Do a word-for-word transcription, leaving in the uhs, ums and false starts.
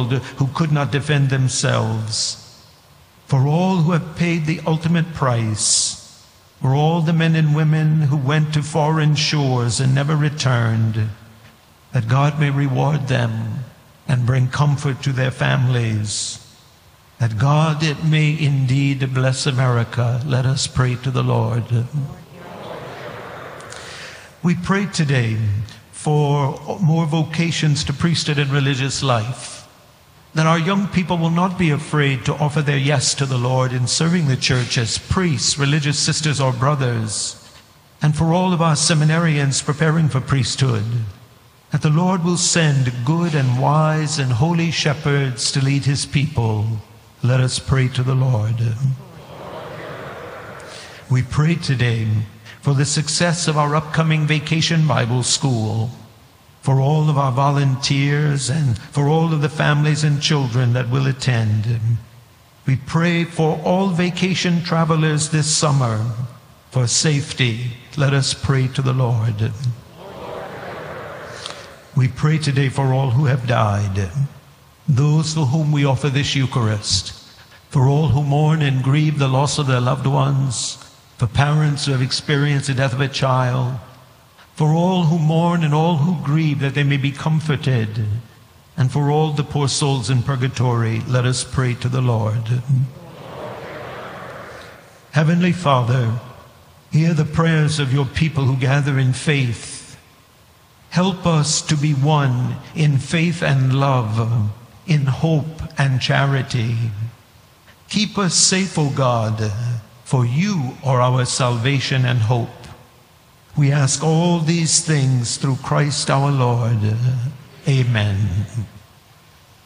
world who could not defend themselves, for all who have paid the ultimate price, for all the men and women who went to foreign shores and never returned, that God may reward them and bring comfort to their families, that God it may indeed bless America. Let us pray to the Lord. We pray today for more vocations to priesthood and religious life, that our young people will not be afraid to offer their yes to the Lord in serving the church as priests, religious sisters or brothers, and for all of our seminarians preparing for priesthood, that the Lord will send good and wise and holy shepherds to lead his people. Let us pray to the Lord. We pray today for the success of our upcoming Vacation Bible School, for all of our volunteers and for all of the families and children that will attend. We pray for all vacation travelers this summer for safety. Let us pray to the Lord. We pray today for all who have died, those to whom we offer this Eucharist, for all who mourn and grieve the loss of their loved ones, for parents who have experienced the death of a child, for all who mourn and all who grieve that they may be comforted, and for all the poor souls in purgatory, let us pray to the Lord. Heavenly Father, hear the prayers of your people who gather in faith. Help us to be one in faith and love, in hope and charity. Keep us safe, O God, for you are our salvation and hope. We ask all these things through Christ our Lord. Amen.